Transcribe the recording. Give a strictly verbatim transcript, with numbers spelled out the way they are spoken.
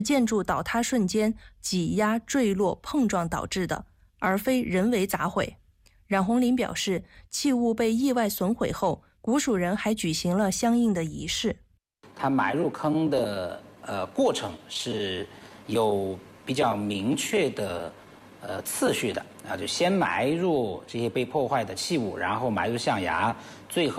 建筑倒塌瞬间挤压、坠落、碰撞导致的，而非人为砸毁。冉红林表示，器物被意外损毁后，古蜀人还举行了相应的仪式。 他埋入坑的呃过程是有比较明确的呃次序的啊，就先埋入这些被破坏的器物，然后埋入象牙，最后